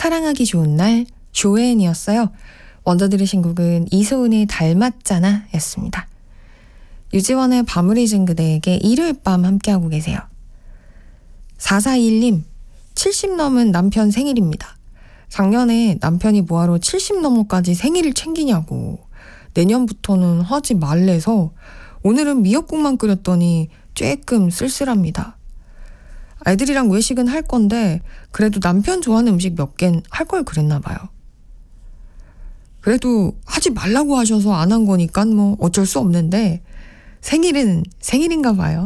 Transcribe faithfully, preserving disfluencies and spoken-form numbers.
사랑하기 좋은 날 조앤이었어요. 먼저 들으신 곡은 이소은의 닮았잖아 였습니다. 유지원의 밤을 잊은 그대에게 일요일 밤 함께하고 계세요. 사사이일 님, 칠십 넘은 남편 생일입니다. 작년에 남편이 뭐하러 칠십 넘어까지 생일을 챙기냐고 내년부터는 하지 말래서 오늘은 미역국만 끓였더니 조금 쓸쓸합니다. 아이들이랑 외식은 할 건데 그래도 남편 좋아하는 음식 몇 갠 할 걸 그랬나 봐요. 그래도 하지 말라고 하셔서 안 한 거니까 뭐 어쩔 수 없는데 생일은 생일인가 봐요.